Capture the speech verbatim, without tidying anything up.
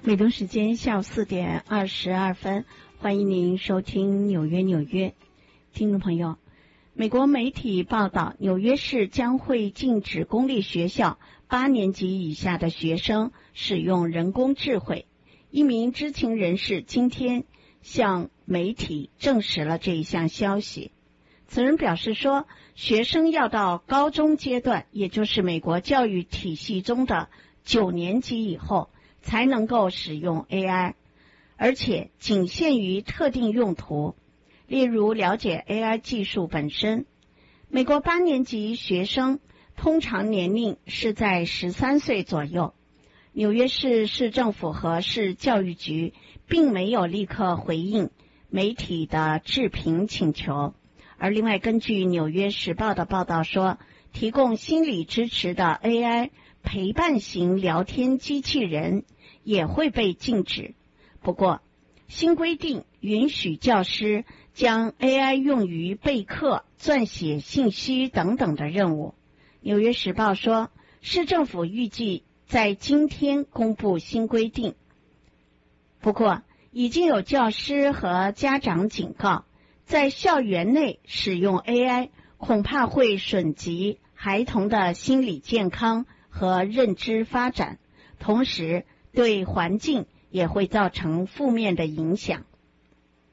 美东时间下午四点二十二分，欢迎您收听纽约纽约。听众朋友，美国媒体报道，纽约市将会禁止公立学校八年级以下的学生使用人工智慧。一名知情人士今天向媒体证实了这一项消息。此人表示说，学生要到高中阶段，也就是美国教育体系中的九年级以后，才能够使用 A I， 而且仅限于特定用途，例如了解 A I 技术本身。美国八年级学生通常年龄是在十三岁左右。纽约市市政府和市教育局并没有立刻回应媒体的置评请求。而另外，根据纽约时报的报道说，提供心理支持的 A I 陪伴型聊天机器人也会被禁止。不过，新规定允许教师将 A I 用于备课、撰写信息等等的任务。纽约时报说，市政府预计在今天公布新规定。不过，已经有教师和家长警告，在校园内使用 A I 恐怕会损及孩童的心理健康和认知发展，同时对环境也会造成负面的影响。